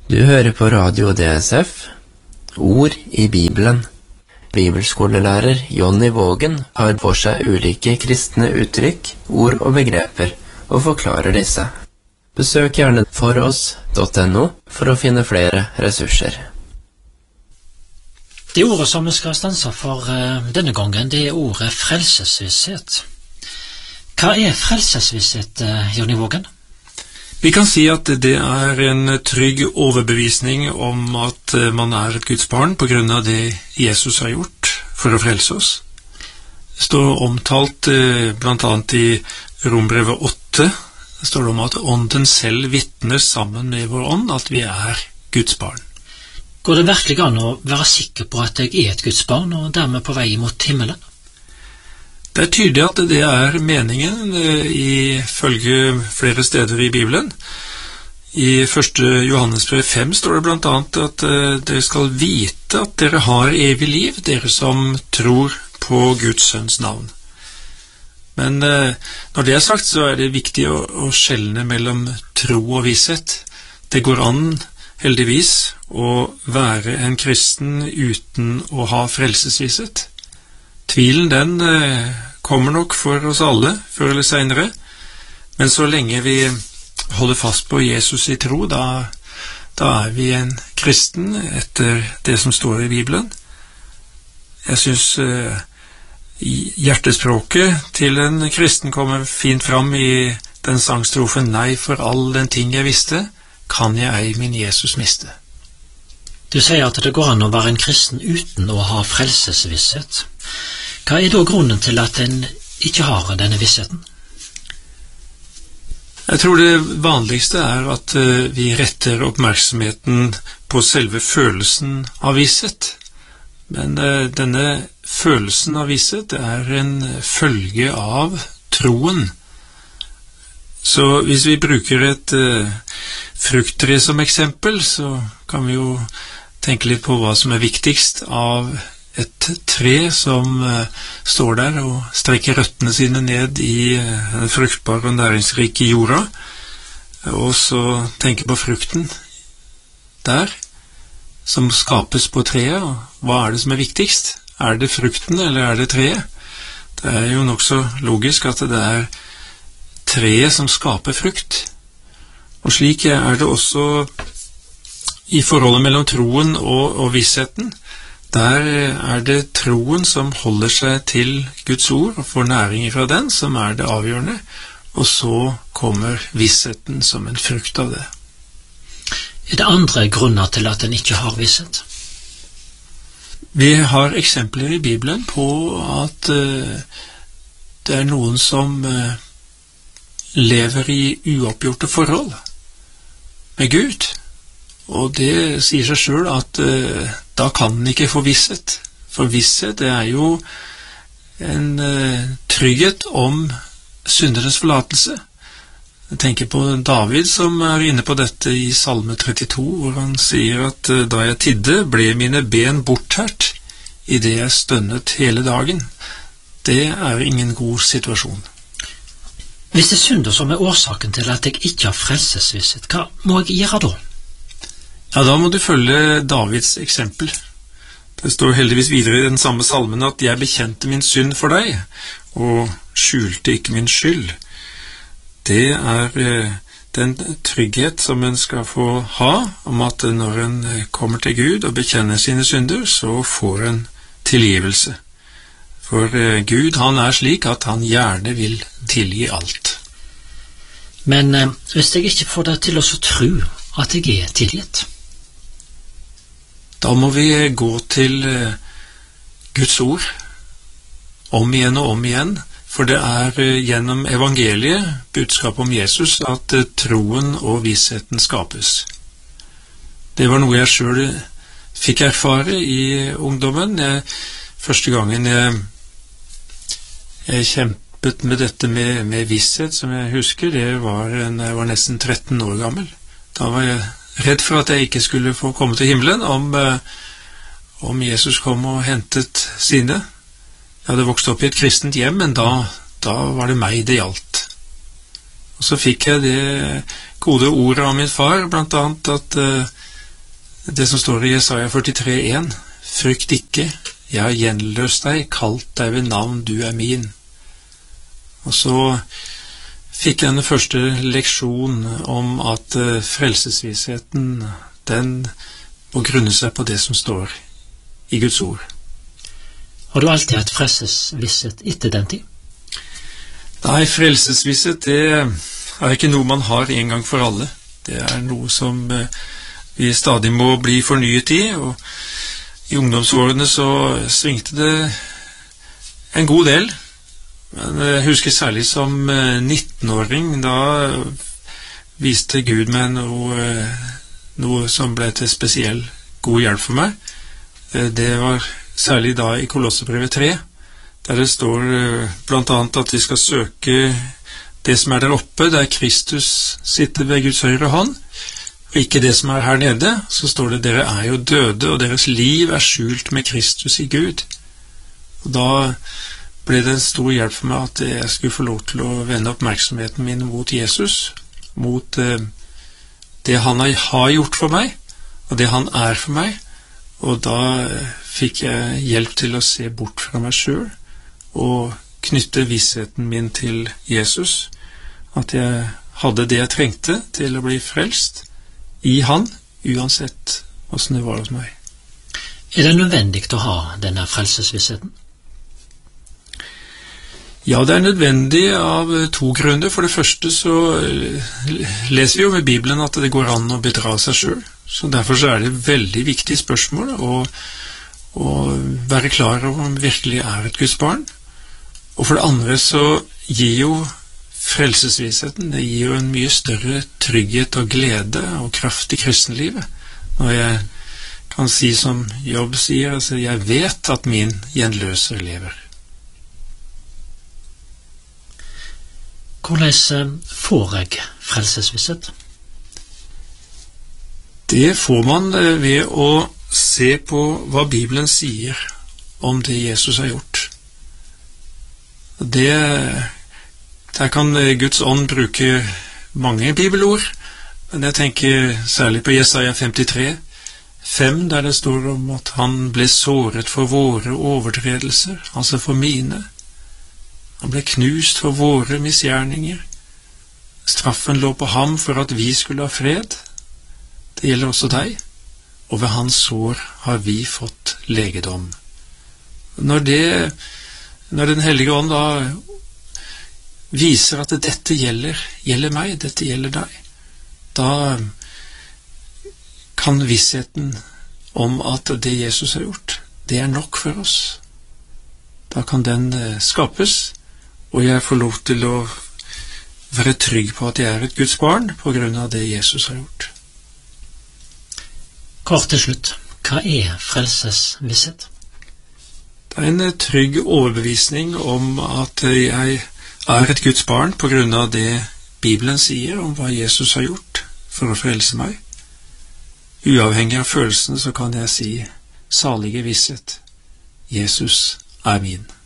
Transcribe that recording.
Du hører på Radio DSF, Ord i Bibelen. Bibelskolelærer Jonny Vågen har for seg ulike kristne uttrykk, ord og begreper, og forklarer disse. Besøk gjerne foross.no for å finne flere ressurser. Det ordet som vi skal stanse for denne gangen, det er ordet frelsesvisshet. Hva er frelsesvisshet, Jonny Vågen? Vi kan si at det er en trygg overbevisning om at man er et Guds barn på grunn av det Jesus har gjort for å frelse oss. Det står omtalt blant annet i Rombrevet 8, det står om at ånden selv vitner sammen med vår ånd at vi er Guds barn. Går det virkelig an å være sikker på at jeg er et Guds barn og dermed på vei mot himmelen? Det er tydelig at det er meningen ifølge flere steder i Bibelen. I 1. Johannesbrev 5 står det blant annet at dere skal vite at dere har evig liv, dere som tror på Guds sønns navn. Men når det er sagt, så er det viktig å skjelne mellom tro og visshet. Det går an, heldigvis, å være en kristen uten å ha frelsesvisshet. Tvilen den kommer nok for oss alle, før eller senere, men så lenge vi holder fast på Jesus i tro, da er vi en kristen etter det som står i Bibelen. Jeg synes hjertespråket til en kristen kommer fint fram i den sangstrofen «Nei, for all den ting jeg visste, kan jeg ei min Jesus miste». Du sier at det går an å være en kristen uten å ha frelsesvisshet. Hva er da grunnen til at en ikke har denne vissheten? Jeg tror det vanligste er at vi retter oppmerksomheten på selve følelsen av visshet. Men denne følelsen av visshet er en følge av troen. Så hvis vi bruker et frukttre som eksempel, så kan vi jo tenke litt på hva som er viktigst av et tre som står der og strekker røttene sine ned i den fruktbare og næringsrike jorda, og så tenke på frukten der, som skapes på treet, og hva er det som er viktigst? Er det frukten, eller er det treet? Det er jo nok så logisk at det er treet som skaper frukt. Og slik er det også i forholdet mellom troen og vissheten. Der er det troen som holder seg til Guds ord og får næring fra den, som er det avgjørende, og så kommer vissheten som en frukt av det. Er det andre grunner til at en ikke har visshet? Vi har eksempler i Bibelen på at det er noen som lever i uoppgjorte forhold med Gud, og det sier seg selv at da kan den ikke få visshet. For visshet, det er jo en trygghet om syndernes forlatelse. Jeg tenker på David som er inne på dette i Salme 32, hvor han sier at da jeg tidde, ble mine ben borttært i det jeg stønnet hele dagen. Det er ingen god situasjon. Hvis det er synder som er årsaken til at jeg ikke har frelsesvisshet, hva må jeg gjøre da? Ja, da må du følge Davids eksempel. Det står heldigvis videre i den samme salmen at «Jeg bekjente min synd for deg, og skjulte ikke min skyld». Det er den trygghet som en skal få ha, om at når en kommer til Gud og bekjenner sine synder, så får en tilgivelse. For Gud, han er slik at han gjerne vil tilgi alt. Men hvis jeg ikke får deg til å tro at jeg er tilgitt, da må vi gå til Guds ord om og om igjen, for det er gjennom evangeliet, budskap om Jesus, at troen og vissheten skapes. Det var noe jeg selv fikk erfare i ungdommen. Første gangen jeg kjempet med dette med visshet, som jeg husker, det var da jeg var nesten 13 år gammel. Da var jeg redd for at jeg ikke skulle få komme til himmelen om Jesus kom og hentet sine. Jeg hadde vokst opp i et kristent hjem, men da var det meg det gjaldt. Og så fikk jeg det gode ordet av min far, blant annet at det som står i Jesaja 43,1: Frykt ikke, jeg har gjenløst deg, kalt deg ved navn, du er min. Og så fikk jeg den første leksjon om at frelsesvissheten, den må grunne seg på det som står i Guds ord. Har du alltid hatt frelsesvisshet etter den tid? Nei, frelsesvisshet, det er ikke noe man har en gang for alle. Det er noe som vi stadig må bli fornyet i, og i ungdomsårene så svingte det en god del. Men jeg husker særlig som 19-åring, da viste Gud meg noe som ble til spesiell god hjelp for meg. Det var særlig da i Kolossebrevet 3, der det står blant annet at vi skal søke det som er der oppe, der Kristus sitter ved Guds høyre hånd, og ikke det som er her nede. Så står det: dere er jo døde, og deres liv er skjult med Kristus i Gud. Og da ble det en stor hjelp for meg at jeg skulle få lov til å vende oppmerksomheten min mot Jesus, mot det han har gjort for meg, og det han er for meg. Og da fikk jeg hjelp til å se bort fra meg selv og knytte vissheten min til Jesus, at jeg hadde det jeg trengte til å bli frelst i han, uansett hvordan det var hos meg. Er det nødvendig å ha denne frelsesvissheten? Ja, det er nødvendig av to grunner. For det første så leser vi jo med Bibelen at det går an å bedra seg selv. Så derfor så er det et veldig viktig spørsmål å være klar over om vi virkelig er et Guds barn. Og for det andre så gir jo frelsesvissheten, det gir jo en mye større trygghet og glede og kraft i kristenlivet. Når jeg kan si som Jobb sier, altså jeg vet at min gjenløser lever. Hvordan får jeg frelsesvisshet? Det får man ved å se på hva Bibelen sier om det Jesus har gjort. Der kan Guds ånd bruke mange bibelord, men jeg tenker særlig på Jesaja 53:5, der det står om at han ble såret for våre overtredelser, altså for mine. Han ble knust for våre misgjerninger. Straffen lå på ham for at vi skulle ha fred. Det gjelder også deg. Og ved hans sår har vi fått legedom. Når Den hellige ånd da viser at dette gjelder meg, dette gjelder deg, da kan vissheten om at det Jesus har gjort, det er nok for oss. Da kan den skapes, og jeg får lov til å være trygg på at jeg er et Guds barn på grunn av det Jesus har gjort. Kort til slutt, hva er frelsesvisshet? Det er en trygg overbevisning om at jeg er et Guds barn på grunn av det Bibelen sier om hva Jesus har gjort for å frelse meg. Uavhengig av følelsene så kan jeg si salige visshet: Jesus er min.